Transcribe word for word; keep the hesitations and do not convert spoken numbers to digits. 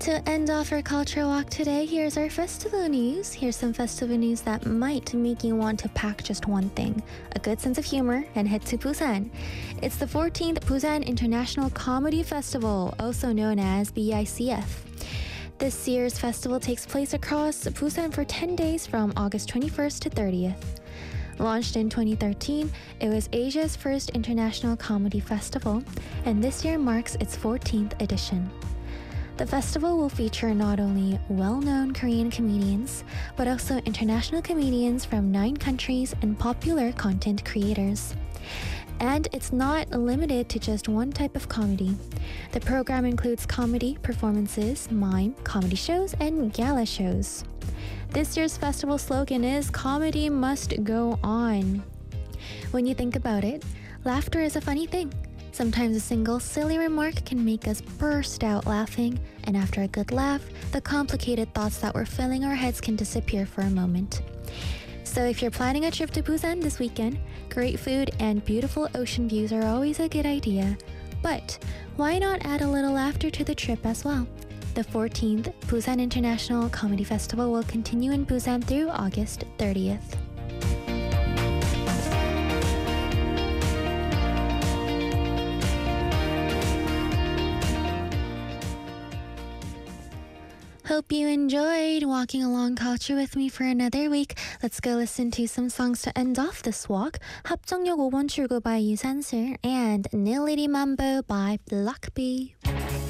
To end off our culture walk today, here's our festival news. Here's some festival news that might make you want to pack just one thing, a good sense of humor, and head to Busan. It's the fourteenth Busan International Comedy Festival, also known as B I C F. This year's festival takes place across Busan for ten days from August twenty-first to thirtieth. Launched in twenty thirteen, it was Asia's first international comedy festival, and this year marks its fourteenth edition. The festival will feature not only well-known Korean comedians, but also international comedians from nine countries and popular content creators. And it's not limited to just one type of comedy. The program includes comedy, performances, mime, comedy shows, and gala shows. This year's festival slogan is "Comedy must go on." When you think about it, laughter is a funny thing. Sometimes a single silly remark can make us burst out laughing, and after a good laugh, the complicated thoughts that were filling our heads can disappear for a moment. So if you're planning a trip to Busan this weekend, great food and beautiful ocean views are always a good idea. But why not add a little laughter to the trip as well? The fourteenth Busan International Comedy Festival will continue in Busan through August thirtieth. Hope you enjoyed walking along culture with me for another week. Let's go listen to some songs to end off this walk. 합정역 오 번 출구 by 유산슬 and Nility Mambo by Block B.